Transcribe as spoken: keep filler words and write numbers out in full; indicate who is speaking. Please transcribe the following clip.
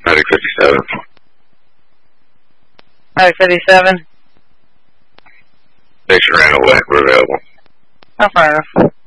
Speaker 1: Medic fifty-seven.
Speaker 2: Medic fifty-seven.
Speaker 1: Station ran away. We're available.
Speaker 2: Oh, fair enough.